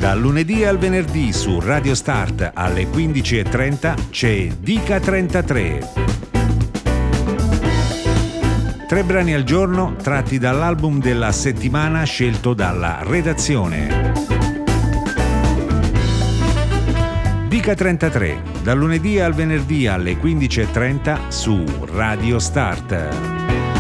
Dal lunedì al venerdì su Radio Start alle 15:30 c'è Dica 33. 3 brani al giorno tratti dall'album della settimana scelto dalla redazione. Dica 33, dal lunedì al venerdì alle 15:30 su Radio Start.